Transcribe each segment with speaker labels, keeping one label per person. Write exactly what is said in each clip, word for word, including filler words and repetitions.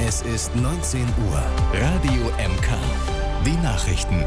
Speaker 1: Es ist neunzehn Uhr. Radio M K. Die Nachrichten.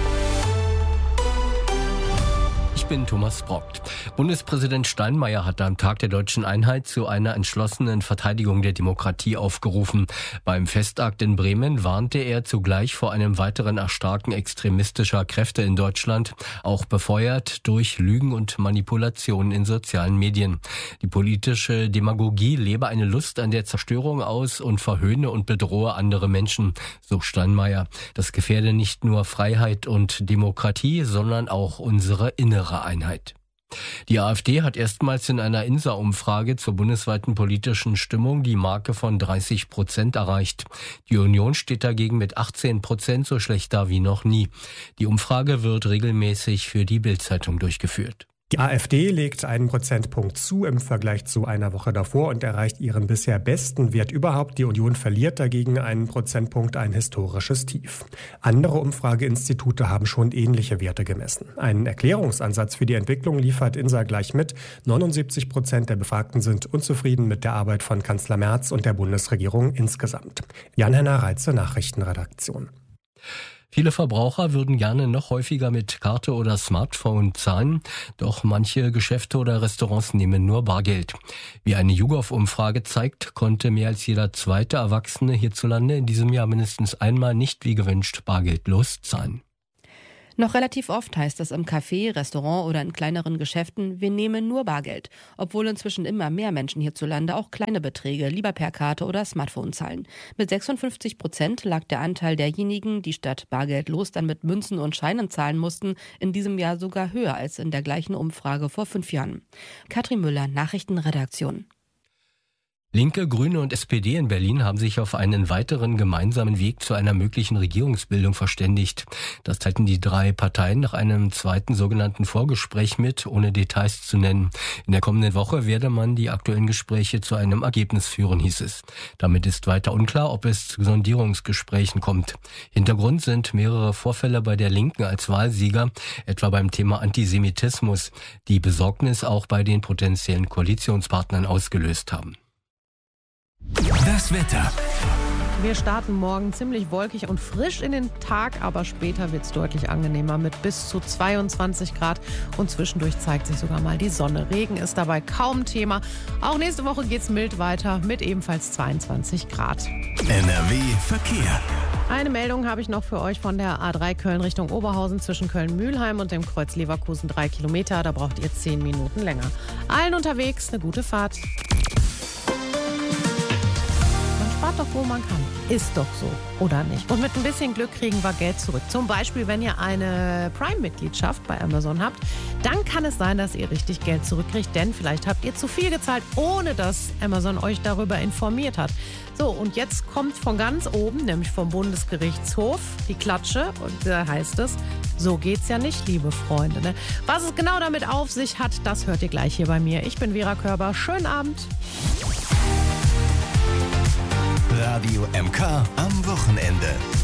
Speaker 2: Ich bin Thomas Brockt. Bundespräsident Steinmeier hat am Tag der Deutschen Einheit zu einer entschlossenen Verteidigung der Demokratie aufgerufen. Beim Festakt in Bremen warnte er zugleich vor einem weiteren Erstarken extremistischer Kräfte in Deutschland, auch befeuert durch Lügen und Manipulationen in sozialen Medien. Die politische Demagogie lebe eine Lust an der Zerstörung aus und verhöhne und bedrohe andere Menschen, so Steinmeier. Das gefährde nicht nur Freiheit und Demokratie, sondern auch unsere innere Einheit. Die AfD hat erstmals in einer INSA-Umfrage zur bundesweiten politischen Stimmung die Marke von dreißig Prozent erreicht. Die Union steht dagegen mit achtzehn Prozent so schlecht da wie noch nie. Die Umfrage wird regelmäßig für die Bild-Zeitung durchgeführt.
Speaker 3: Die AfD legt einen Prozentpunkt zu im Vergleich zu einer Woche davor und erreicht ihren bisher besten Wert überhaupt. Die Union verliert dagegen einen Prozentpunkt, ein historisches Tief. Andere Umfrageinstitute haben schon ähnliche Werte gemessen. Einen Erklärungsansatz für die Entwicklung liefert INSA gleich mit. neunundsiebzig Prozent der Befragten sind unzufrieden mit der Arbeit von Kanzler Merz und der Bundesregierung insgesamt. Jan-Henner Reitze, Nachrichtenredaktion.
Speaker 2: Viele Verbraucher würden gerne noch häufiger mit Karte oder Smartphone zahlen, doch manche Geschäfte oder Restaurants nehmen nur Bargeld. Wie eine YouGov-Umfrage zeigt, konnte mehr als jeder zweite Erwachsene hierzulande in diesem Jahr mindestens einmal nicht wie gewünscht bargeldlos zahlen.
Speaker 4: Noch relativ oft heißt es im Café, Restaurant oder in kleineren Geschäften, wir nehmen nur Bargeld, obwohl inzwischen immer mehr Menschen hierzulande auch kleine Beträge lieber per Karte oder Smartphone zahlen. Mit sechsundfünfzig Prozent lag der Anteil derjenigen, die statt bargeldlos dann mit Münzen und Scheinen zahlen mussten, in diesem Jahr sogar höher als in der gleichen Umfrage vor fünf Jahren. Katrin Müller, Nachrichtenredaktion.
Speaker 2: Linke, Grüne und S P D in Berlin haben sich auf einen weiteren gemeinsamen Weg zu einer möglichen Regierungsbildung verständigt. Das teilten die drei Parteien nach einem zweiten sogenannten Vorgespräch mit, ohne Details zu nennen. In der kommenden Woche werde man die aktuellen Gespräche zu einem Ergebnis führen, hieß es. Damit ist weiter unklar, ob es zu Sondierungsgesprächen kommt. Hintergrund sind mehrere Vorfälle bei der Linken als Wahlsieger, etwa beim Thema Antisemitismus, die Besorgnis auch bei den potenziellen Koalitionspartnern ausgelöst haben.
Speaker 1: Das Wetter.
Speaker 5: Wir starten morgen ziemlich wolkig und frisch in den Tag, aber später wird es deutlich angenehmer mit bis zu zweiundzwanzig Grad und zwischendurch zeigt sich sogar mal die Sonne. Regen ist dabei kaum Thema. Auch nächste Woche geht es mild weiter mit ebenfalls zweiundzwanzig Grad.
Speaker 1: N R W Verkehr.
Speaker 5: Eine Meldung habe ich noch für euch von der A drei Köln Richtung Oberhausen zwischen Köln-Mühlheim und dem Kreuz Leverkusen drei Kilometer. Da braucht ihr zehn Minuten länger. Allen unterwegs eine gute Fahrt. Spart doch, wo man kann. Ist doch so, oder nicht? Und mit ein bisschen Glück kriegen wir Geld zurück. Zum Beispiel, wenn ihr eine Prime-Mitgliedschaft bei Amazon habt, dann kann es sein, dass ihr richtig Geld zurückkriegt, denn vielleicht habt ihr zu viel gezahlt, ohne dass Amazon euch darüber informiert hat. So, und jetzt kommt von ganz oben, nämlich vom Bundesgerichtshof, die Klatsche. Und da heißt es, so geht's ja nicht, liebe Freunde. Ne? Was es genau damit auf sich hat, das hört ihr gleich hier bei mir. Ich bin Vera Körber. Schönen Abend.
Speaker 1: Radio M K am Wochenende.